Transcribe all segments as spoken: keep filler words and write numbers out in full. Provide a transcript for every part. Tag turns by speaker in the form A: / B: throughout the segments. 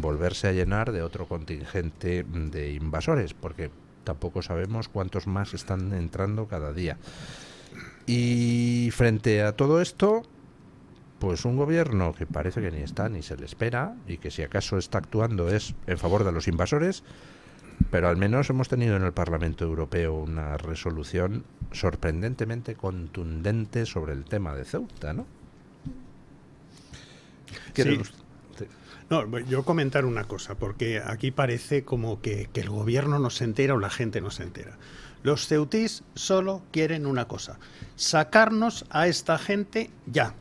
A: volverse a llenar de otro contingente de invasores, porque tampoco sabemos cuántos más están entrando cada día. Y frente a todo esto, pues un gobierno que parece que ni está ni se le espera, y que si acaso está actuando es en favor de los invasores, pero al menos hemos tenido en el Parlamento Europeo una resolución sorprendentemente contundente sobre el tema de Ceuta, ¿no?
B: Sí. No, yo comentar una cosa, porque aquí parece como que, que el gobierno no se entera o la gente no se entera. Los ceutís solo quieren una cosa: sacarnos a esta gente ya.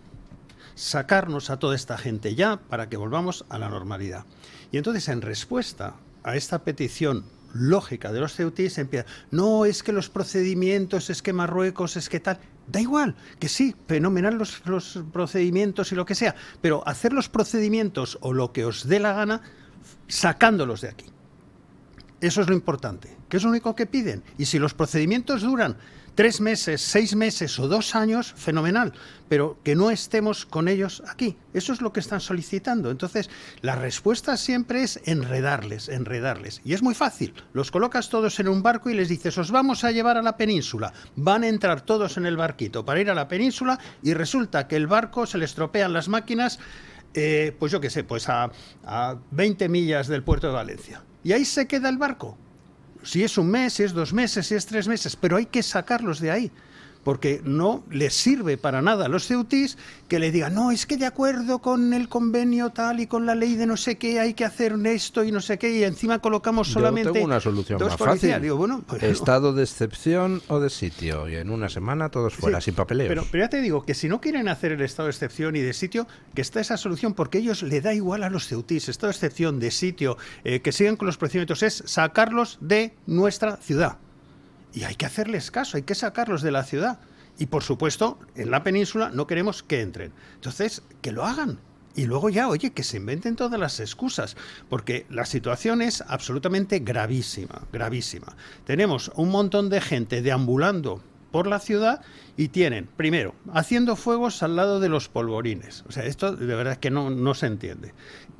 B: Sacarnos a toda esta gente ya para que volvamos a la normalidad. Y entonces, en respuesta a esta petición lógica de los ceutís, empieza: no, es que los procedimientos, es que Marruecos, es que tal. Da igual, que sí, fenomenal los, los procedimientos y lo que sea, pero hacer los procedimientos o lo que os dé la gana sacándolos de aquí. Eso es lo importante, que es lo único que piden. Y si los procedimientos duran tres meses, seis meses o dos años, fenomenal, pero que no estemos con ellos aquí. Eso es lo que están solicitando. Entonces, la respuesta siempre es enredarles, enredarles. Y es muy fácil. Los colocas todos en un barco y les dices: os vamos a llevar a la península. Van a entrar todos en el barquito para ir a la península, y resulta que el barco se le estropean las máquinas, eh, pues yo qué sé, pues a, a veinte millas del puerto de Valencia. Y ahí se queda el barco. Si es un mes, si es dos meses, si es tres meses, pero hay que sacarlos de ahí, porque no les sirve para nada a los ceutís que le digan: no, es que de acuerdo con el convenio tal y con la ley de no sé qué hay que hacer esto y no sé qué, y encima colocamos solamente...
A: Yo tengo una solución
B: dos
A: más
B: policías.
A: fácil.
B: Digo, bueno, pues
A: estado
B: no.
A: de excepción o de sitio, y en una semana todos fuera, sí, sin papeleos.
B: Pero, pero ya te digo que si no quieren hacer el estado de excepción y de sitio, que está esa solución, porque a ellos le da igual a los ceutís, estado de excepción, de sitio, eh, que sigan con los procedimientos, es sacarlos de nuestra ciudad. Y hay que hacerles caso, hay que sacarlos de la ciudad. Y por supuesto, en la península no queremos que entren. Entonces, que lo hagan. Y luego ya, oye, que se inventen todas las excusas, porque la situación es absolutamente gravísima, gravísima. Tenemos un montón de gente deambulando por la ciudad y tienen, primero, haciendo fuegos al lado de los polvorines. O sea, esto de verdad es que no, no se entiende.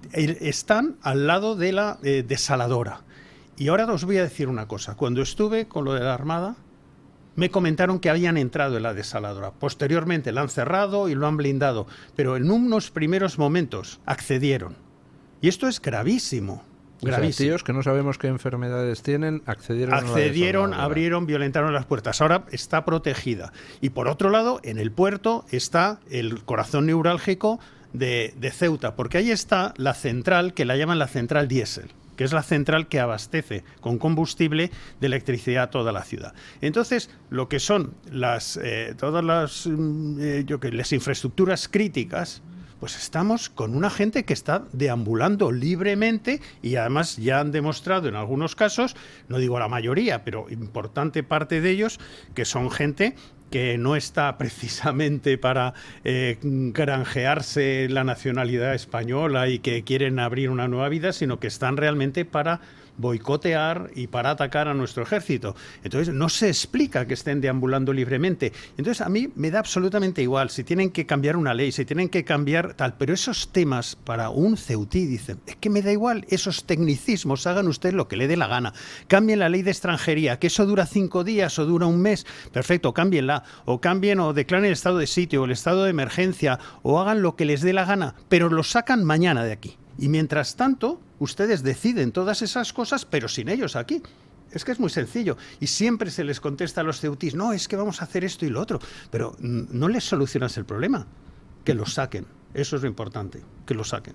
B: Están al lado de la eh, desaladora. Y ahora os voy a decir una cosa. Cuando estuve con lo de la Armada, me comentaron que habían entrado en la desaladora. Posteriormente la han cerrado y lo han blindado, pero en unos primeros momentos accedieron. Y esto es gravísimo. gravísimo.
A: O sea, tíos que no sabemos qué enfermedades tienen, accedieron,
B: accedieron
A: a la
B: abrieron, violentaron las puertas. Ahora está protegida. Y por otro lado, en el puerto está el corazón neurálgico de, de Ceuta, porque ahí está la central, que la llaman la central diésel, que es la central que abastece con combustible de electricidad a toda la ciudad. Entonces, lo que son las eh, todas las, eh, yo que, las infraestructuras críticas, pues estamos con una gente que está deambulando libremente, y además ya han demostrado en algunos casos, no digo la mayoría, pero importante parte de ellos, que son gente que no está precisamente para eh, granjearse la nacionalidad española y que quieren abrir una nueva vida, sino que están realmente para boicotear y para atacar a nuestro ejército. Entonces no se explica que estén deambulando libremente. Entonces a mí me da absolutamente igual si tienen que cambiar una ley, si tienen que cambiar tal, pero esos temas para un ceutí, dicen, es que me da igual, esos tecnicismos, hagan ustedes lo que le dé la gana. Cambien la ley de extranjería, que eso dura cinco días o dura un mes, perfecto, cámbienla, o cambien o declaren el estado de sitio o el estado de emergencia, o hagan lo que les dé la gana, pero lo sacan mañana de aquí. Y mientras tanto, ustedes deciden todas esas cosas, pero sin ellos aquí. Es que es muy sencillo. Y siempre se les contesta a los ceutís: no, es que vamos a hacer esto y lo otro. Pero no les solucionas el problema. Que los saquen. Eso es lo importante, que los saquen.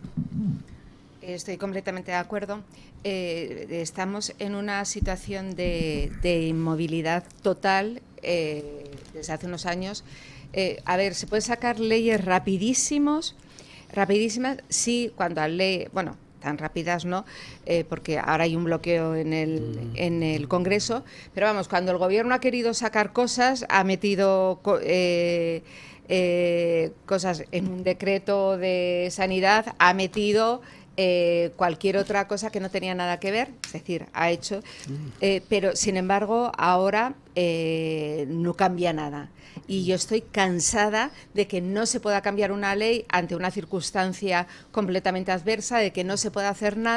C: Estoy completamente de acuerdo. Eh, estamos en una situación de, de inmovilidad total eh, desde hace unos años. Eh, a ver, se pueden sacar leyes rapidísimos, rapidísimas, sí, cuando la ley, bueno, tan rápidas no, eh, porque ahora hay un bloqueo en el, en el Congreso, pero vamos, cuando el Gobierno ha querido sacar cosas, ha metido eh, eh, cosas en un decreto de sanidad, ha metido eh, cualquier otra cosa que no tenía nada que ver, es decir, ha hecho, eh, pero sin embargo ahora eh, no cambia nada. Y yo estoy cansada de que no se pueda cambiar una ley ante una circunstancia completamente adversa, de que no se pueda hacer nada.